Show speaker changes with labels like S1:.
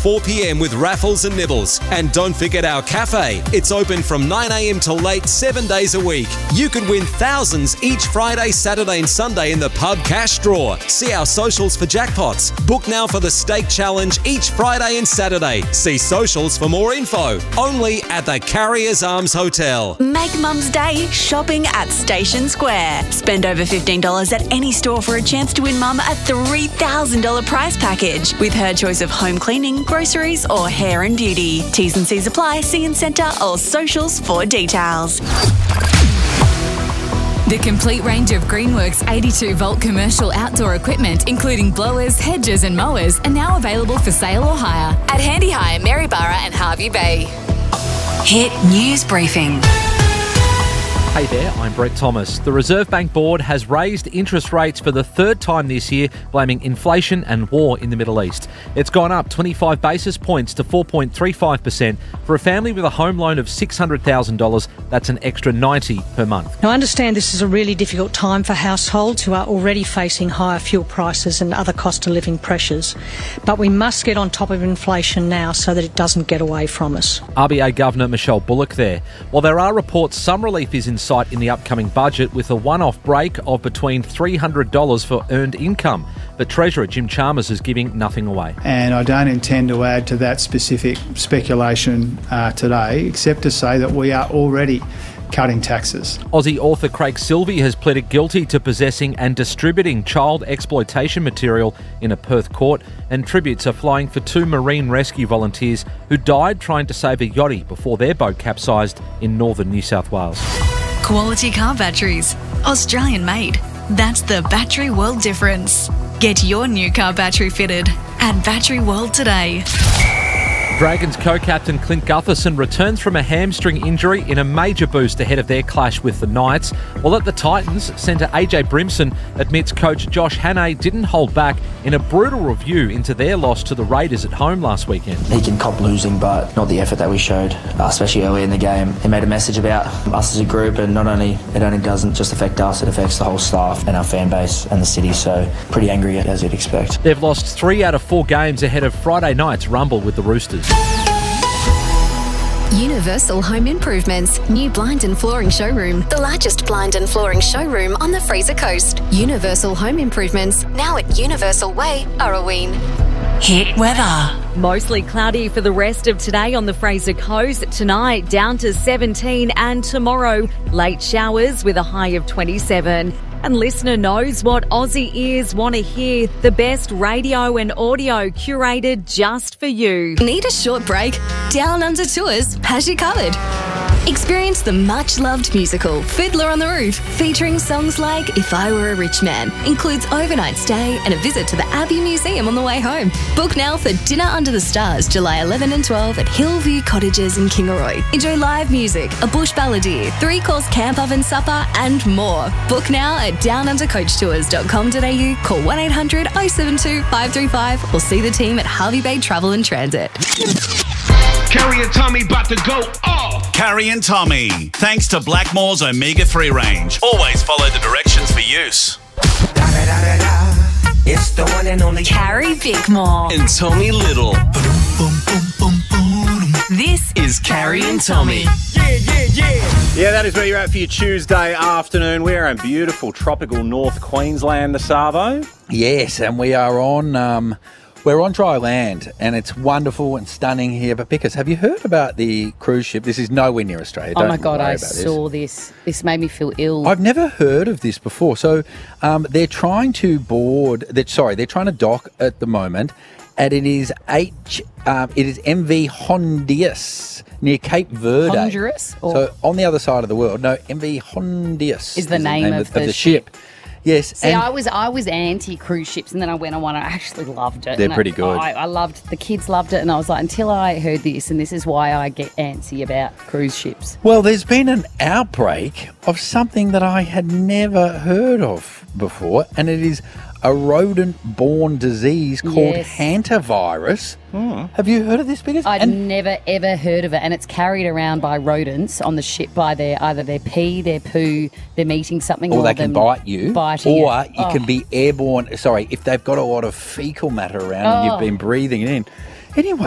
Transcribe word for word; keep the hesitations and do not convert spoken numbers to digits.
S1: four p m with raffles and nibbles. And don't forget our cafe. It's open from nine a m till late, seven days a week. You could win thousands each Friday, Saturday and Sunday in the pub cash draw. See our socials for jackpots. Book now for the Steak Challenge each Friday and Saturday. See socials for more info. Only at the Carriers Arms Hotel.
S2: Make Mum's Day shopping at Station Square. Spend over fifteen dollars at any store for a chance to win Mum a three thousand dollars prize package with her choice of home cleaning, groceries or hair and beauty. T's and C's apply. See in centre or socials for details.
S3: The complete range of Greenworks eighty-two volt commercial outdoor equipment, including blowers, hedges and mowers, are now available for sale or hire at Handy Hire, Maryborough and Harvey Bay.
S2: Hit News Briefing.
S4: Hey there, I'm Brett Thomas. The Reserve Bank Board has raised interest rates for the third time this year, blaming inflation and war in the Middle East. It's gone up twenty-five basis points to four point three five percent. For a family with a home loan of six hundred thousand dollars, that's an extra ninety dollars per month.
S5: Now, I understand this is a really difficult time for households who are already facing higher fuel prices and other cost of living pressures. But we must get on top of inflation now so that it doesn't get away from us.
S4: R B A Governor Michelle Bullock there. While there are reports some relief is in sight in the upcoming budget with a one-off break of between three hundred dollars for earned income. But Treasurer Jim Chalmers is giving nothing away.
S6: And I don't intend to add to that specific speculation uh, today, except to say that we are already cutting taxes.
S4: Aussie author Craig Silvey has pleaded guilty to possessing and distributing child exploitation material in a Perth court, and tributes are flying for two marine rescue volunteers who died trying to save a yachty before their boat capsized in northern New South Wales.
S2: Quality car batteries. Australian made. That's the Battery World difference. Get your new car battery fitted at Battery World today.
S4: Dragons co-captain Clint Gutherson returns from a hamstring injury in a major boost ahead of their clash with the Knights, while at the Titans, centre A J Brimson admits coach Josh Hannay didn't hold back in a brutal review into their loss to the Raiders at home last weekend.
S7: He can cop losing, but not the effort that we showed, uh, especially early in the game. He made a message about us as a group, and not only it only doesn't just affect us, it affects the whole staff and our fan base and the city, so pretty angry as you'd expect.
S4: They've lost three out of four games ahead of Friday night's rumble with the Roosters.
S3: Universal Home Improvements, new blind and flooring showroom. The largest blind and flooring showroom on the Fraser Coast. Universal Home Improvements, now at Universal Way, Arroween.
S2: Hit weather.
S8: Mostly cloudy for the rest of today on the Fraser Coast. Tonight down to seventeen, and tomorrow late showers with a high of twenty-seven. And listener knows what Aussie ears want to hear. The best radio and audio curated just for you.
S3: Need a short break? Down Under Tours has you covered. Experience the much-loved musical Fiddler on the Roof, featuring songs like If I Were a Rich Man. Includes overnight stay and a visit to the Abbey Museum on the way home. Book now for Dinner Under the Stars, July eleventh and twelfth at Hillview Cottages in Kingaroy. Enjoy live music, a bush balladeer, three-course camp oven supper and more. Book now at down under coach tours dot com dot a u, call one eight hundred oh seven two five three five or see the team at Harvey Bay Travel and Transit.
S9: Carrie and Tommy about to go off.
S10: Carrie and Tommy. Thanks to Blackmore's Omega three range. Always follow the directions for use.
S11: It's the one and only
S2: Carrie Bickmore
S1: And Tommy Little.
S2: This is Carrie and Tommy.
S12: Yeah, yeah, yeah. Yeah, that is where you're at for your Tuesday afternoon. We are in beautiful tropical North Queensland, the Savo.
S13: Yes, and we are on... Um, We're on dry land, and it's wonderful and stunning here. But Pickers, have you heard about the cruise ship? This is nowhere near Australia.
S14: Oh
S13: Don't
S14: my God,
S13: worry
S14: I
S13: about
S14: saw this. this. This made me feel ill.
S13: I've never heard of this before. So um, they're trying to board. They're, sorry, they're trying to dock at the moment, and it is H. Um, it is M V Hondius near Cape Verde.
S14: Honduras? Or?
S13: So on the other side of the world. No, M V Hondius
S14: is the, is name, the name of,
S13: of,
S14: the,
S13: of the ship. ship. Yes.
S14: See, I was I was anti cruise ships, and then I went on one. I actually loved it.
S13: They're
S14: and
S13: pretty
S14: I,
S13: good.
S14: I, I loved the kids loved it, and I was like, until I heard this, and this is why I get antsy about cruise ships.
S13: Well, there's been an outbreak of something that I had never heard of before, and it is a rodent-borne disease called
S14: yes.
S13: hantavirus.
S14: Hmm.
S13: Have you heard of this, Biggers?
S14: I'd
S13: and
S14: never, ever heard of it, and it's carried around by rodents on the ship by their either their pee, their poo, them eating something,
S13: or,
S14: or
S13: they can bite you,
S14: biting
S13: or
S14: it.
S13: you
S14: oh.
S13: can be airborne. Sorry, if they've got a lot of fecal matter around
S14: oh.
S13: and you've been breathing it in. Anyway.